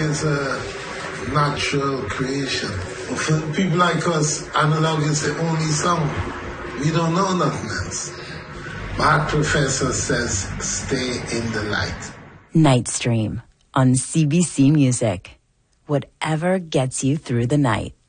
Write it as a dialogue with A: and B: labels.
A: is a natural creation. For people like us, analog is the only sound. We don't know nothing else. My professor says, stay in the light.
B: Nightstream on CBC Music. Whatever gets you through the night.